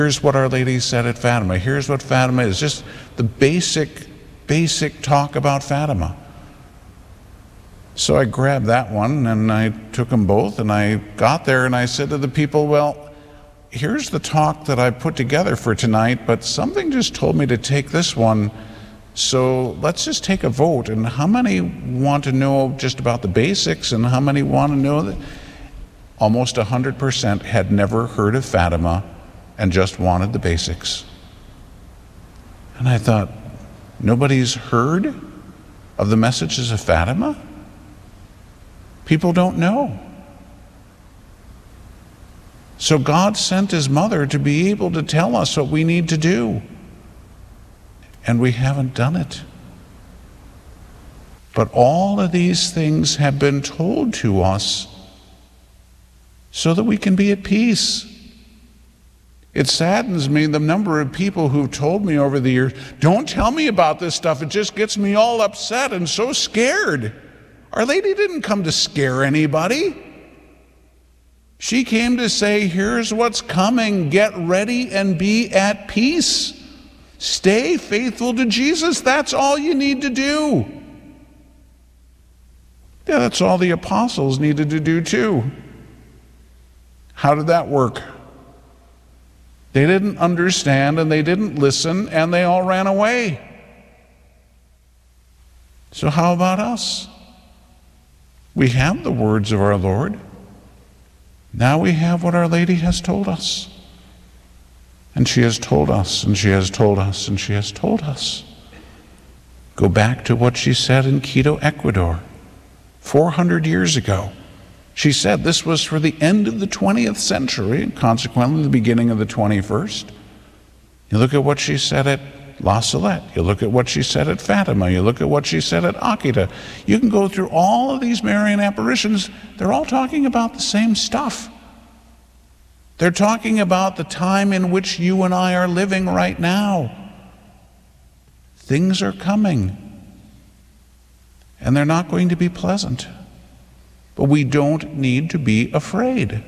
Here's what Our Lady said at Fatima. Here's what Fatima is. Just the basic talk about Fatima. So I grabbed that one and I took them both, and I got there and I said to the people, well, here's the talk that I put together for tonight, but something just told me to take this one. So let's just take a vote. And how many want to know just about the basics, and how many want to know that? Almost 100% had never heard of Fatima and just wanted the basics. And I thought, nobody's heard of the messages of Fatima? People don't know. So God sent his mother to be able to tell us what we need to do. And we haven't done it. But all of these things have been told to us so that we can be at peace. It saddens me the number of people who've told me over the years, don't tell me about this stuff, it just gets me all upset and so scared. Our Lady didn't come to scare anybody. She came to say, here's what's coming, get ready and be at peace. Stay faithful to Jesus, that's all you need to do. Yeah, that's all the apostles needed to do too. How did that work? They didn't understand and they didn't listen and they all ran away. So how about us? We have the words of our Lord. Now we have what Our Lady has told us. And she has told us, and she has told us, and she has told us. Go back to what she said in Quito, Ecuador, 400 years ago. She said this was for the end of the 20th century, and consequently the beginning of the 21st. You look at what she said at La Salette. You look at what she said at Fatima. You look at what she said at Akita. You can go through all of these Marian apparitions. They're all talking about the same stuff. They're talking about the time in which you and I are living right now. Things are coming, and they're not going to be pleasant. But we don't need to be afraid.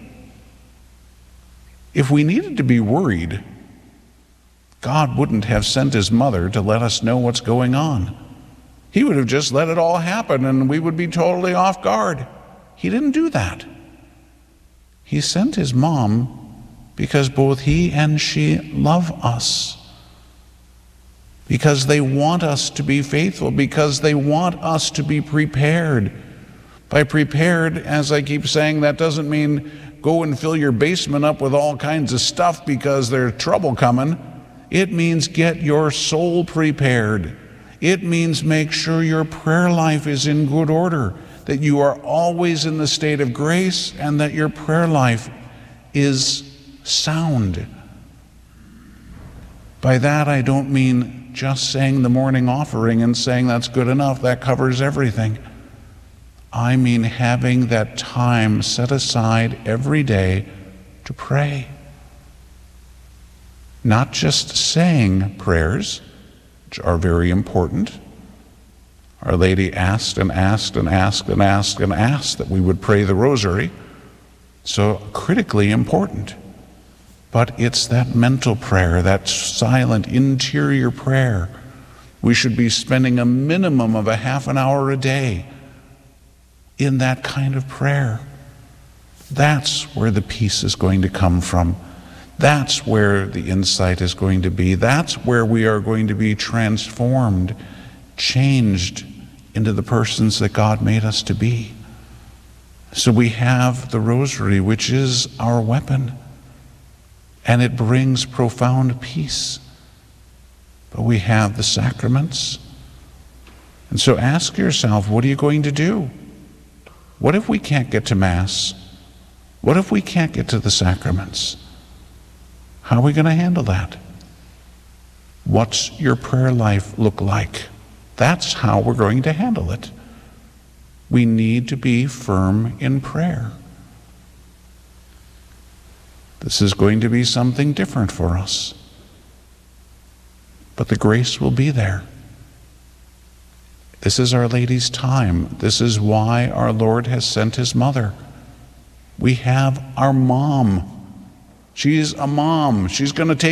If we needed to be worried, God wouldn't have sent his mother to let us know what's going on. He would have just let it all happen and we would be totally off guard. He didn't do that. He sent his mom because both he and she love us. Because they want us to be faithful. Because they want us to be prepared. By prepared, as I keep saying, that doesn't mean go and fill your basement up with all kinds of stuff because there's trouble coming. It means get your soul prepared. It means make sure your prayer life is in good order, that you are always in the state of grace, and that your prayer life is sound. By that I don't mean just saying the morning offering and saying that's good enough, that covers everything. I mean having that time set aside every day to pray. Not just saying prayers, which are very important. Our Lady asked and asked and asked and asked and asked that we would pray the rosary, so critically important. But it's that mental prayer, that silent interior prayer. We should be spending a minimum of a half an hour a day in that kind of prayer. That's where the peace is going to come from. That's where the insight is going to be. That's where we are going to be transformed, changed into the persons that God made us to be. So we have the rosary, which is our weapon, and it brings profound peace. But we have the sacraments. And so ask yourself, what are you going to do? What if we can't get to Mass? What if we can't get to the sacraments? How are we going to handle that? What's your prayer life look like? That's how we're going to handle it. We need to be firm in prayer. This is going to be something different for us. But the grace will be there. This is Our Lady's time. This is why our Lord has sent his mother. We have our mom. She's a mom. She's going to take